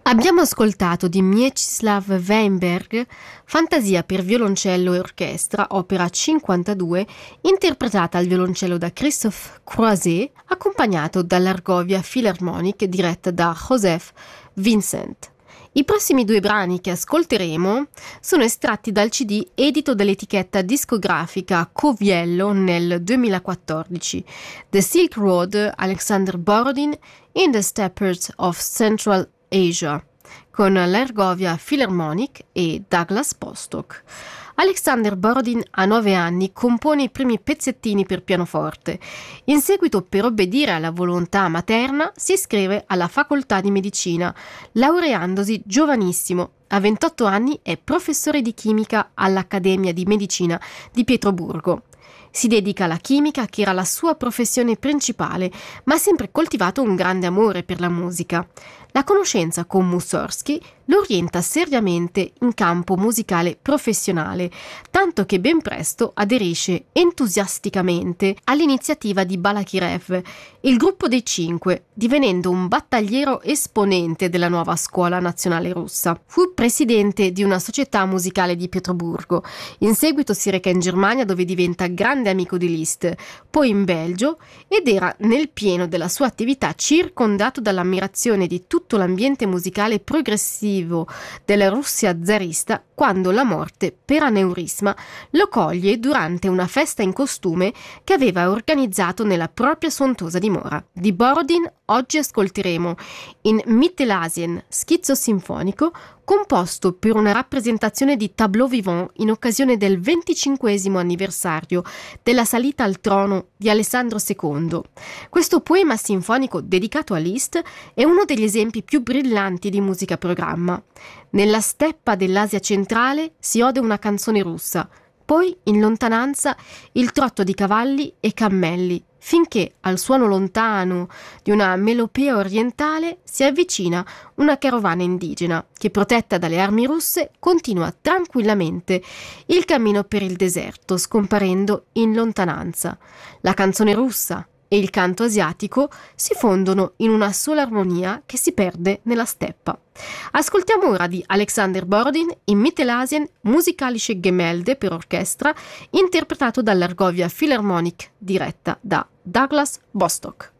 Abbiamo ascoltato di Mieczysław Weinberg Fantasia per violoncello e orchestra, opera 52, interpretata al violoncello da Christophe Croiset, accompagnato dall'Argovia Philharmonic diretta da Joseph Vincent. I prossimi due brani che ascolteremo sono estratti dal CD edito dall'etichetta discografica Coviello nel 2014, The Silk Road, Alexander Borodin in The Steppes of Central Asia, con l'Argovia Philharmonic e Douglas Bostock. Alexander Borodin a 9 anni compone i primi pezzettini per pianoforte. In seguito, per obbedire alla volontà materna, si iscrive alla facoltà di medicina, laureandosi giovanissimo. A 28 anni è professore di chimica all'Accademia di Medicina di Pietroburgo. Si dedica alla chimica, che era la sua professione principale, ma ha sempre coltivato un grande amore per la musica. La conoscenza con Mussorgsky lo orienta seriamente in campo musicale professionale, tanto che ben presto aderisce entusiasticamente all'iniziativa di Balakirev, il gruppo dei Cinque, divenendo un battagliero esponente della nuova scuola nazionale russa. Fu presidente di una società musicale di Pietroburgo. In seguito si reca in Germania, dove diventa grande amico di Liszt, poi in Belgio, ed era nel pieno della sua attività circondato dall'ammirazione di tutto l'ambiente musicale progressivo della Russia zarista, quando la morte per aneurisma lo coglie durante una festa in costume che aveva organizzato nella propria sontuosa dimora. Di Borodin oggi ascolteremo in Mittelasien, schizzo sinfonico, composto per una rappresentazione di Tableau vivant in occasione del 25° anniversario della salita al trono di Alessandro II. Questo poema sinfonico dedicato a Liszt è uno degli esempi più brillanti di musica programma. Nella steppa dell'Asia centrale si ode una canzone russa, poi in lontananza il trotto di cavalli e cammelli, finché al suono lontano di una melopea orientale si avvicina una carovana indigena che, protetta dalle armi russe, continua tranquillamente il cammino per il deserto, scomparendo in lontananza. La canzone russa e il canto asiatico si fondono in una sola armonia che si perde nella steppa. Ascoltiamo ora di Alexander Borodin in Mittelasien Musikalische Gemälde per orchestra, interpretato dall'Argovia Philharmonic diretta da Douglas Bostock.